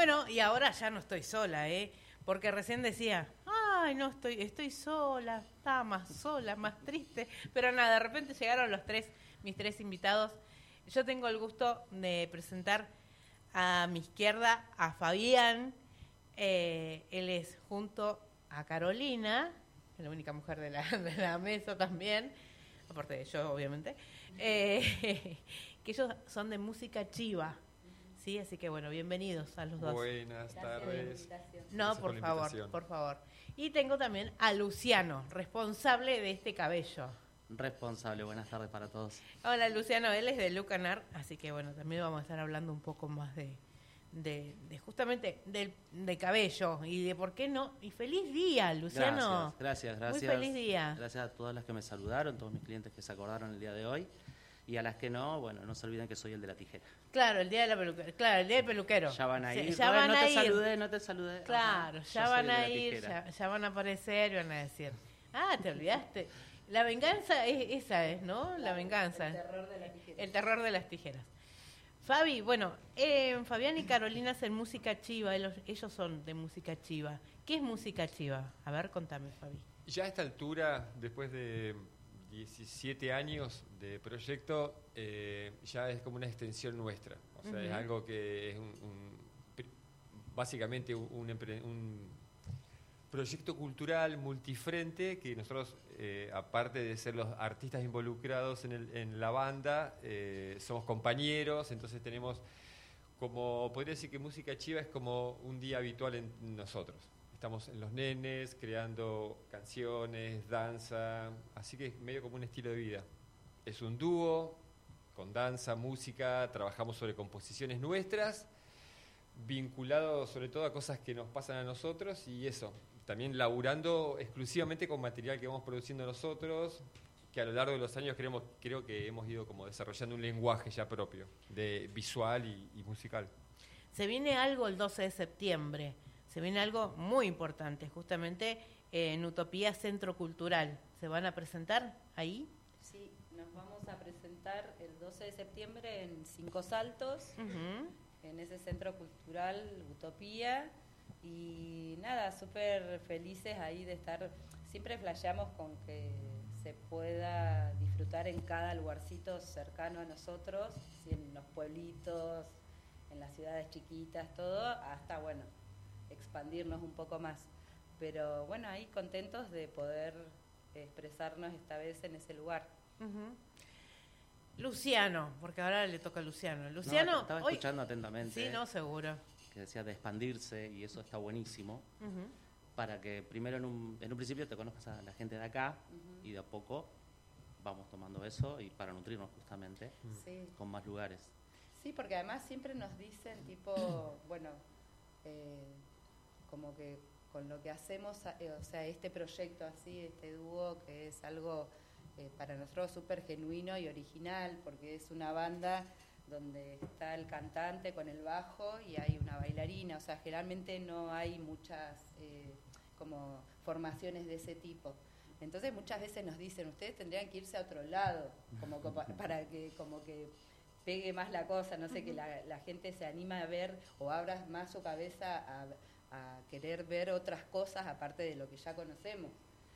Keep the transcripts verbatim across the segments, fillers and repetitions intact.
Bueno, y ahora ya no estoy sola, ¿eh? Porque recién decía, ay, no, estoy estoy sola, estaba más sola, más triste. Pero nada, de repente llegaron los tres, mis tres invitados. Yo tengo el gusto de presentar a mi izquierda a Fabián. Eh, él es junto a Carolina, la única mujer de la, de la mesa también, aparte de yo, obviamente, eh, que ellos son de música chiva. Sí, así que bueno, bienvenidos a los dos. Buenas tardes. No, Gracias por la favor, invitación. por favor. Y tengo también a Luciano, responsable de este cabello. Responsable, buenas tardes para todos. Hola Luciano, él es de Lucanar, así que bueno, también vamos a estar hablando un poco más de, de, de justamente del de cabello y de por qué no. Y feliz día, Luciano. Gracias, gracias, gracias. Muy feliz día. Gracias a todas las que me saludaron, todos mis clientes que se acordaron el día de hoy. Y a las que no, bueno, no se olviden que soy el de la tijera. Claro, el día de la peluquera, claro, el día del peluquero. Ya van a Sí, ir. ya Bueno, van no a te ir. saludé, no te saludé. Claro, Ajá, ya yo van soy de a la ir, tijera. ya, ya van a aparecer y van a decir, ah, te olvidaste. La venganza es esa es, ¿no? La venganza. El terror de las tijeras. El terror de las tijeras. Fabi, bueno, eh, Fabián y Carolina hacen música chiva, ellos, ellos son de música chiva. ¿Qué es música chiva? A ver, contame, Fabi. Ya a esta altura, después de diecisiete años de proyecto, eh, ya es como una extensión nuestra. O sea, Uh-huh. es algo que es un, un- básicamente un, un, empre- un proyecto cultural multifrente que nosotros, eh, aparte de ser los artistas involucrados en, el- en la banda, eh, somos compañeros, entonces tenemos como, podría decir que música chiva es como un día habitual en nosotros. Estamos en los nenes, creando canciones, danza, así que es medio como un estilo de vida. Es un dúo con danza, música, trabajamos sobre composiciones nuestras, vinculado sobre todo a cosas que nos pasan a nosotros y eso, también laburando exclusivamente con material que vamos produciendo nosotros, que a lo largo de los años creemos, creo que hemos ido como desarrollando un lenguaje ya propio, de visual y, y musical. Se viene algo el doce de septiembre, se viene algo muy importante, justamente eh, en Utopía Centro Cultural. ¿Se van a presentar ahí? Sí, nos vamos a presentar el doce de septiembre en Cinco Saltos, Uh-huh. en ese centro cultural Utopía. Y nada, súper felices ahí de estar. Siempre flasheamos con que se pueda disfrutar en cada lugarcito cercano a nosotros, sí, en los pueblitos, en las ciudades chiquitas, todo, hasta, bueno, expandirnos un poco más. Pero bueno, ahí contentos de poder expresarnos esta vez en ese lugar. Uh-huh. Luciano, porque ahora le toca a Luciano. No, Luciano, te estaba hoy... escuchando atentamente. Sí, no, seguro. Que decía de expandirse y eso está buenísimo. Uh-huh. Para que primero en un, en un principio te conozcas a la gente de acá Ujú. y de a poco vamos tomando eso y para nutrirnos justamente Sí. con más lugares. Sí, porque además siempre nos dicen, tipo, bueno, eh, como que con lo que hacemos, eh, o sea, este proyecto así, este dúo, que es algo eh, para nosotros súper genuino y original, porque es una banda donde está el cantante con el bajo y hay una bailarina, o sea, generalmente no hay muchas eh, como formaciones de ese tipo. Entonces muchas veces nos dicen, ustedes tendrían que irse a otro lado, como que pa- para que como que pegue más la cosa, no sé, que la, la gente se anima a ver o abra más su cabeza a, a querer ver otras cosas aparte de lo que ya conocemos.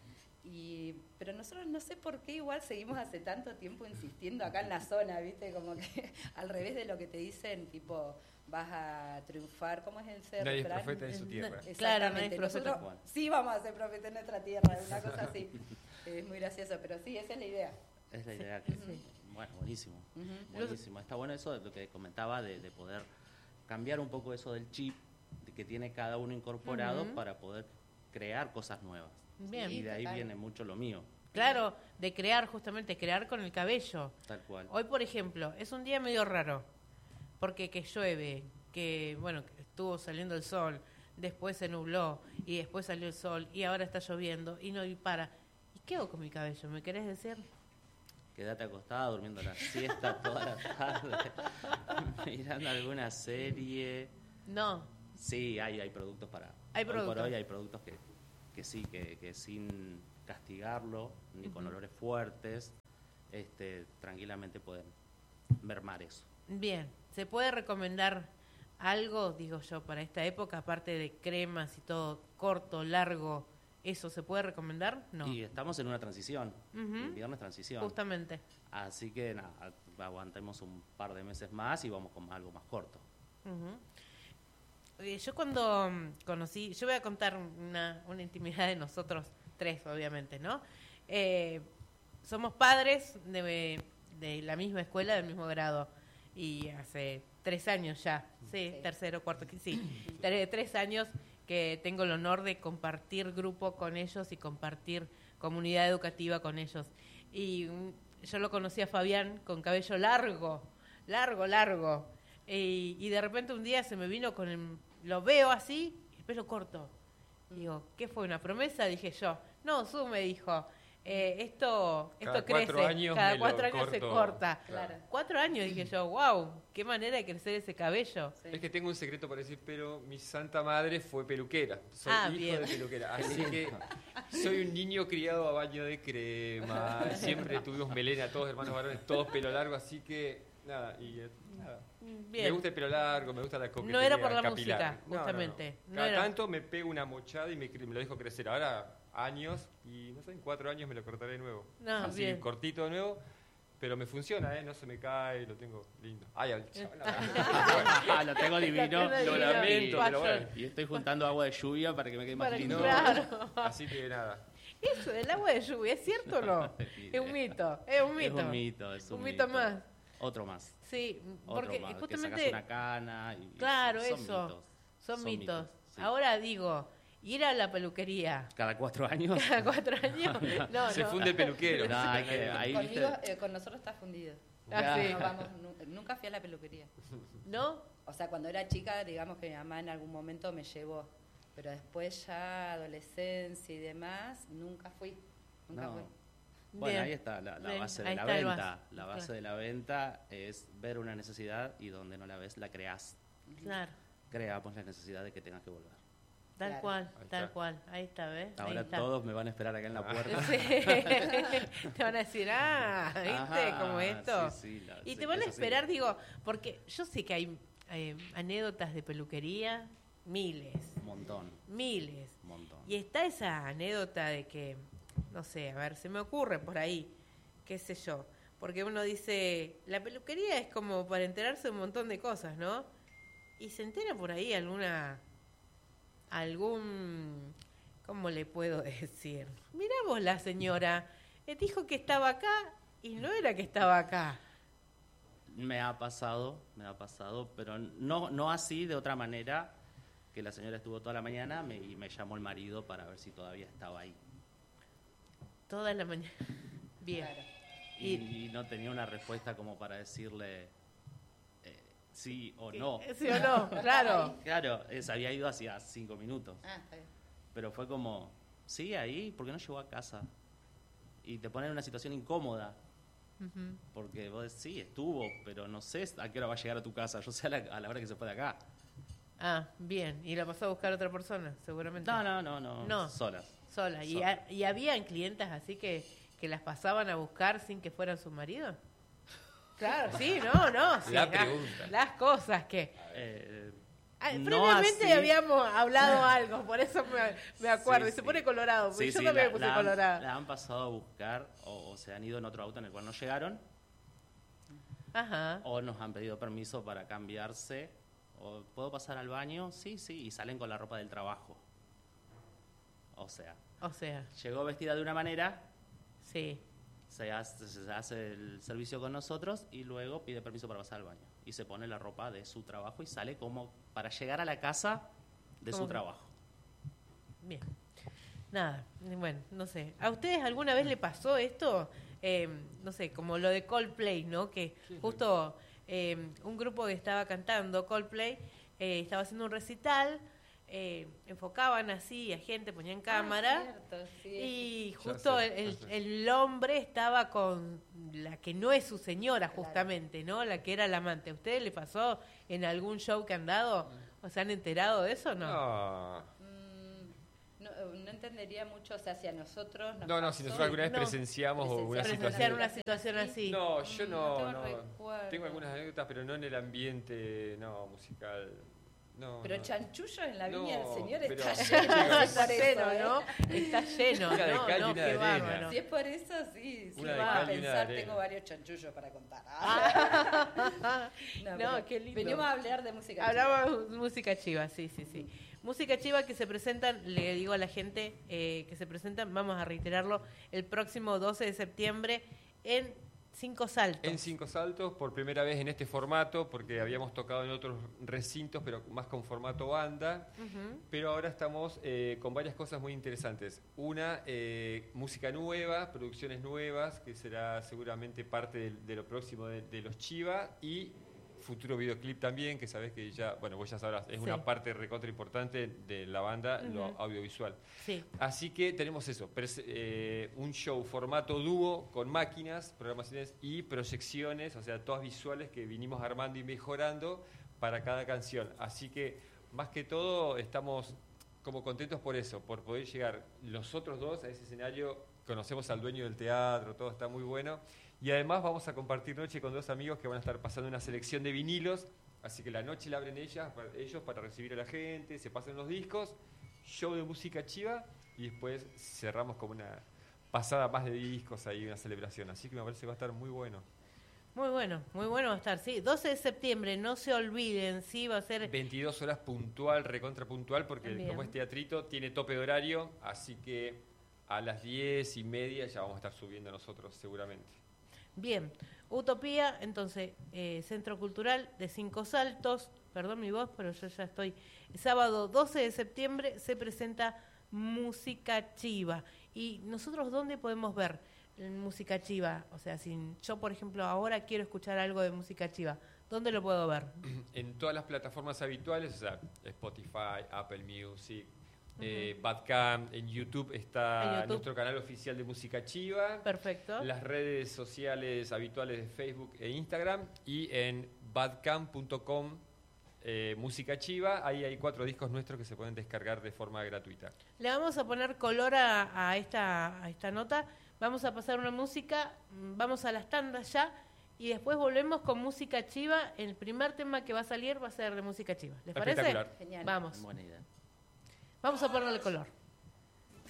Y, pero nosotros no sé por qué igual seguimos hace tanto tiempo insistiendo acá en la zona, ¿viste? Como que al revés de lo que te dicen, tipo, vas a triunfar, ¿cómo es el ser? Nadie es Fran? profeta en su tierra. Exactamente. Claro, nadie es profeta. Nosotros sí vamos a ser profetas en nuestra tierra, una cosa así. Es muy gracioso, pero sí, esa es la idea. Es la idea que Sí. bueno, buenísimo. Ujú. Buenísimo. Está bueno eso de lo que comentaba de, de poder cambiar un poco eso del chip de que tiene cada uno incorporado Ujú. para poder crear cosas nuevas. Bien. Y de ahí total. viene mucho lo mío, Claro, de crear, justamente, crear con el cabello. tal cual. Hoy, por ejemplo, es un día medio raro, porque que llueve, que, bueno, que estuvo saliendo el sol, después se nubló, y después salió el sol, y ahora está lloviendo, y no y para. ¿Y qué hago con mi cabello? ¿Me querés decir? Quédate acostada durmiendo la siesta toda la tarde, mirando alguna serie. No. Sí, hay, hay productos para... Hay hoy por productos. hoy hay productos que, que sí, que, que sin castigarlo, ni con Ujú. olores fuertes, este, tranquilamente pueden mermar eso. Bien, ¿se puede recomendar algo, digo yo, para esta época, aparte de cremas y todo, corto, largo, ¿eso se puede recomendar? No. Y estamos en una transición, Ujú. invierno es transición. Justamente. Así que nada, aguantemos un par de meses más y vamos con algo más corto. Ujú. Eh, Yo cuando mm, conocí, yo voy a contar una, una intimidad de nosotros tres, obviamente, ¿no? Eh, somos padres de, de la misma escuela, del mismo grado, y hace tres años ya, sí, Sí. tercero, cuarto, qui- sí, tre- tres años que tengo el honor de compartir grupo con ellos y compartir comunidad educativa con ellos. Y mm, yo lo conocí a Fabián con cabello largo, largo, largo. Y, y de repente un día se me vino con el, lo veo así, el pelo corto. Digo, ¿qué fue? ¿Una promesa? Dije yo. No, Su me dijo, eh, esto, esto Cada crece, cuatro años cada me lo cuatro años se corto. corta. Claro. Cuatro años, dije yo, wow, qué manera de crecer ese cabello. Sí. Es que tengo un secreto para decir, pero mi santa madre fue peluquera. Soy Ah, hijo bien. de peluquera. Así que soy un niño criado a baño de crema. Siempre tuvimos melena, todos hermanos varones, todos pelo largo. Así que, nada, y eh, nada. Bien. Me gusta el pelo largo, me gusta la coquetería No era por la capilar. música, No, no, no. justamente. No Cada era- tanto me pego una mochada y me, cre- me lo dejo crecer. Ahora años y no sé, en cuatro años me lo cortaré de nuevo. No, Así, bien. cortito de nuevo. Pero me funciona, ¿eh? No se me cae, lo tengo lindo. Ay, al chaval, Ah, lo tengo divino. Lo tengo lo divino. lamento, pero bueno. Y estoy juntando agua de lluvia para que me quede más Para que- lindo. claro. Así que nada. Eso del agua de lluvia, ¿es cierto o no? Es un mito, es un mito. Es un mito, es un, Un mito más. Otro más. Sí, Otro porque más, que justamente sacas una cana y Claro, son eso. mitos. son mitos. sí. Ahora digo, ir a la peluquería Cada cuatro años. cada cuatro años, no, Se no. funde el peluquero. No, hay que- ahí, Conmigo, viste, eh, con nosotros está fundido. Ah, sí. No vamos, nu- nunca fui a la peluquería. ¿No? O sea, cuando era chica, digamos que mi mamá en algún momento me llevó. Pero después ya adolescencia y demás, nunca fui. Nunca No. fui. Bueno, Bien. ahí está la, la Bien, base de ahí la está el venta. base, La claro. base de la venta es ver una necesidad y donde no la ves la creas. Claro, Creamos la necesidad de que tengas que volver. tal Claro. cual, Ahí tal está. cual. Ahí está, ¿ves? Ahí Ahora está. todos me van a esperar acá en la Ah. puerta. Sí. Te van a decir, ah, ¿viste? Ajá, Como esto. sí, sí, la- Y sí, te van a es así. esperar, digo, porque yo sé que hay eh, anécdotas de peluquería, miles, Un montón, miles. un montón. Y está esa anécdota de que, no sé, a ver, se me ocurre por ahí, qué sé yo, porque uno dice, la peluquería es como para enterarse de un montón de cosas, ¿no? Y se entera por ahí alguna, algún, ¿cómo le puedo decir? Mirá vos la señora, eh, dijo que estaba acá y no era que estaba acá. Me ha pasado, me ha pasado, pero no, no así, de otra manera, que la señora estuvo toda la mañana me- y me llamó el marido para ver si todavía estaba ahí. Toda la mañana. Bien. Claro. Y, Y- y no tenía una respuesta como para decirle eh, sí o no. ¿Sí o no? Claro. Claro, eh, se había ido hacía cinco minutos, Ah, está bien. pero fue como, sí, ahí, ¿por qué no llegó a casa? Y te pone en una situación incómoda, Ujú. porque vos decís, sí, estuvo, pero no sé a qué hora va a llegar a tu casa, yo sé a la, a la hora que se fue de acá. Ah, bien. ¿Y la pasó a buscar otra persona, seguramente? No, no, no, no, No. solas. Sola. ¿Y, Sola. ha- ¿Y habían clientas así que, que las pasaban a buscar sin que fueran su marido? Claro, sí, no, no. Sí, La ah, pregunta. Las cosas que... Eh, Ah, no previamente así. habíamos hablado algo, por eso me, me acuerdo. Sí, y se sí. pone colorado, porque Sí, yo sí, también la- me puse la han- colorada. La han pasado a buscar o, o se han ido en otro auto en el cual no llegaron Ajá. o nos han pedido permiso para cambiarse o ¿puedo pasar al baño? Sí, sí, y salen con la ropa del trabajo. O sea, O sea, llegó vestida de una manera, sí. se hace, se hace el servicio con nosotros y luego pide permiso para pasar al baño. Y se pone la ropa de su trabajo y sale como para llegar a la casa de Como su que- trabajo. Bien. Nada, bueno, no sé. ¿A ustedes alguna vez le pasó esto? Eh, no sé, como lo de Coldplay, ¿no? Que justo eh, un grupo que estaba cantando, Coldplay, eh, estaba haciendo un recital, eh, enfocaban así a gente, ponían cámara. Ah, cierto, sí. Y Ya justo sé, el, ya sé. el hombre estaba con la que no es su señora, Claro. justamente, ¿no? La que era la amante. ¿A ustedes le pasó en algún show que han dado? ¿O se han enterado de eso o no? No. Mm, no, no entendería mucho, o sea, si a nosotros nos No, no, pasó- si nosotros alguna vez No. presenciamos o una Presenciar Presenciar situación... una situación así. No, yo Mm, no, no no. recuerdo. Tengo algunas anécdotas, pero no en el ambiente, no, musical. No, Pero no. chanchullo en la No, viña del Señor pero- está chicos, lleno. Está si es por lleno, eso, ¿eh? ¿no? Está lleno, Una de no, cal y no, una qué de arena. bárbaro. Si es por eso, sí, sí Una de va a cal y una de pensar, arena. tengo varios chanchullos para contar. No, pero qué lindo. Venimos a hablar de música. Hablamos de música chiva, sí, sí, sí. Música chiva que se presentan, le digo a la gente eh, que se presentan, vamos a reiterarlo, el próximo doce de septiembre en Cinco Saltos. En Cinco Saltos, por primera vez en este formato, porque habíamos tocado en otros recintos, pero más con formato banda. Ujú. Pero ahora estamos eh, con varias cosas muy interesantes. Una, eh, música nueva, producciones nuevas, que será seguramente parte de, de lo próximo de, de los Chiva, y futuro videoclip también, que sabés que ya, bueno, vos ya sabrás, es Sí. una parte recontra importante de la banda, lo Ujú. audiovisual. Sí, Así que tenemos eso, pres- eh, un show formato dúo con máquinas, programaciones y proyecciones, o sea, todas visuales que vinimos armando y mejorando para cada canción. Así que, más que todo, estamos como contentos por eso, por poder llegar los otros dos a ese escenario. Conocemos al dueño del teatro, todo está muy bueno. Y además vamos a compartir noche con dos amigos que van a estar pasando una selección de vinilos. Así que la noche la abren ellas, para- ellos para recibir a la gente, se pasan los discos, show de música chiva y después cerramos como una pasada más de discos ahí, una celebración. Así que me parece que va a estar muy bueno. muy bueno, muy bueno va a estar, sí. doce de septiembre, no se olviden, sí, va a ser... veintidós horas puntual, recontra puntual, porque Bien. como es teatrito, tiene tope de horario, así que a las diez y media ya vamos a estar subiendo nosotros seguramente. Bien, Utopía, entonces, eh, Centro Cultural de Cinco Saltos, perdón mi voz, pero yo ya estoy. Sábado doce de septiembre se presenta Música Chiva. ¿Y nosotros dónde podemos ver música chiva? O sea, si yo, por ejemplo, ahora quiero escuchar algo de música chiva, ¿dónde lo puedo ver? En todas las plataformas habituales, o sea, Spotify, Apple Music, eh, Badcamp, en YouTube está En YouTube. nuestro canal oficial de Música Chiva, Perfecto. las redes sociales habituales de Facebook e Instagram, y en badcamp punto com eh, Música Chiva, ahí hay cuatro discos nuestros que se pueden descargar de forma gratuita. Le vamos a poner color a, a esta, a esta nota. Vamos a pasar una música, mm, vamos a las tandas ya y después volvemos con música chiva. El primer tema que va a salir va a ser de música chiva. ¿Les parece? Espectacular. Genial. Vamos, Buena idea. vamos a ponerle color.